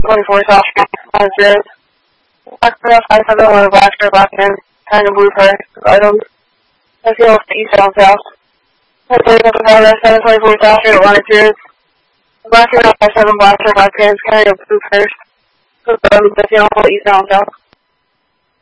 24 South Street, Massachusetts. Black Girl 571, Black Shirt, Black Pants, kind of blue purse, items. Let's go east and south. Let's go to the 724 South Street, Massachusetts. Black Girl 57, Black Shirt, Black Pants, kind of blue purse, let's go east and south.